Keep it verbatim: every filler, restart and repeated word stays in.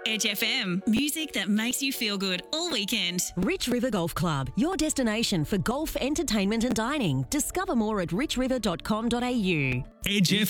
Edge F M. Music that makes you feel good all weekend. Rich River Golf Club, your destination for golf, entertainment and dining. Discover more at rich river dot com dot a u. Edge F M.